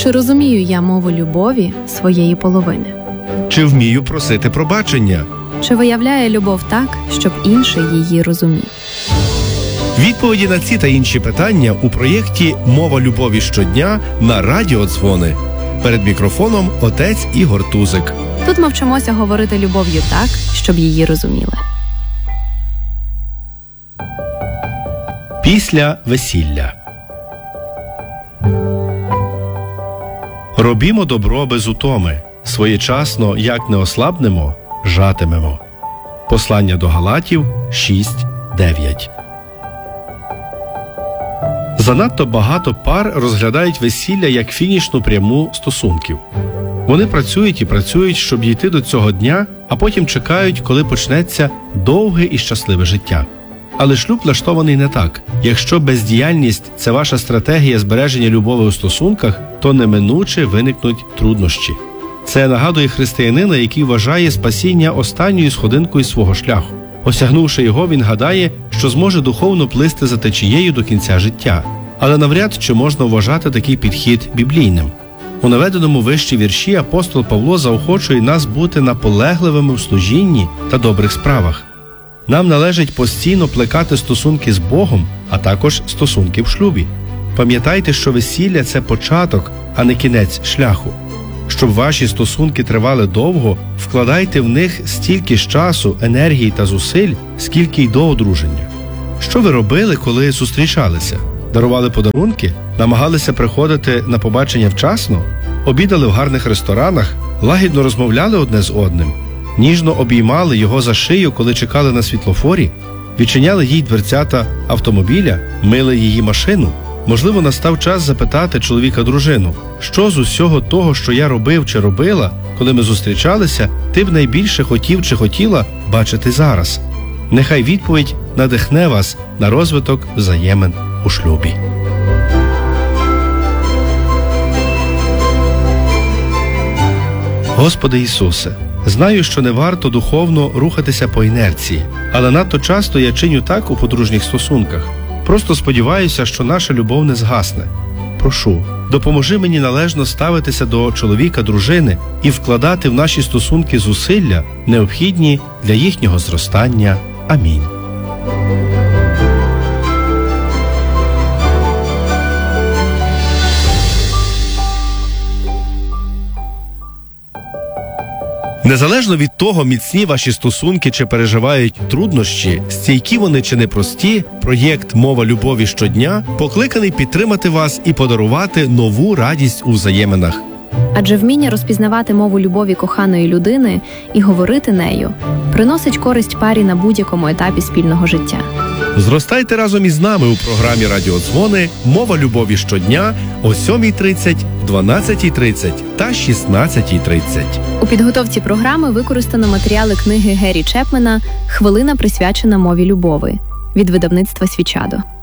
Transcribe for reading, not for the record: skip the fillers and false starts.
Чи розумію я мову любові своєї половини? Чи вмію просити пробачення? Чи виявляє любов так, щоб інший її розумів? Відповіді на ці та інші питання у проєкті «Мова любові щодня» на Радіо Дзвони. Перед мікрофоном отець Ігор Тузик. Тут ми вчимося говорити любов'ю так, щоб її розуміли. Після весілля. Робімо добро без утоми, своєчасно, як не ослабнемо, жатимемо. Послання до Галатів 6:9. Занадто багато пар розглядають весілля як фінішну пряму стосунків. Вони працюють і працюють, щоб дійти до цього дня, а потім чекають, коли почнеться довге і щасливе життя. Але шлюб влаштований не так. Якщо бездіяльність – це ваша стратегія збереження любові у стосунках, то неминуче виникнуть труднощі. Це нагадує християнина, який вважає спасіння останньою сходинкою свого шляху. Осягнувши його, він гадає, що зможе духовно плисти за течією до кінця життя. Але навряд чи можна вважати такий підхід біблійним. У наведеному вище вірші апостол Павло заохочує нас бути наполегливими в служінні та добрих справах. Нам належить постійно плекати стосунки з Богом, а також стосунки в шлюбі. Пам'ятайте, що весілля – це початок, а не кінець шляху. Щоб ваші стосунки тривали довго, вкладайте в них стільки ж часу, енергії та зусиль, скільки й до одруження. Що ви робили, коли зустрічалися? Дарували подарунки? Намагалися приходити на побачення вчасно? Обідали в гарних ресторанах? Лагідно розмовляли одне з одним? Ніжно обіймали його за шию, коли чекали на світлофорі? Відчиняли їй дверцята автомобіля? Мили її машину? Можливо, настав час запитати чоловіка-дружину, що з усього того, що я робив чи робила, коли ми зустрічалися, ти б найбільше хотів чи хотіла бачити зараз? Нехай відповідь надихне вас на розвиток взаємин у шлюбі. Господи Ісусе, знаю, що не варто духовно рухатися по інерції, але надто часто я чиню так у подружніх стосунках. Просто сподіваюся, що наша любов не згасне. Прошу, допоможи мені належно ставитися до чоловіка, дружини і вкладати в наші стосунки зусилля, необхідні для їхнього зростання. Амінь. Незалежно від того, міцні ваші стосунки чи переживають труднощі, стійкі вони чи непрості, проєкт «Мова любові щодня» покликаний підтримати вас і подарувати нову радість у взаєминах. Адже вміння розпізнавати мову любові коханої людини і говорити нею приносить користь парі на будь-якому етапі спільного життя. Зростайте разом із нами у програмі «Радіо Дзвони» «Мова любові щодня» о 7:30, 12:30 та 16:30. У підготовці програми використано матеріали книги Гері Чепмена «Хвилина, присвячена мові любові» від видавництва «Свічадо».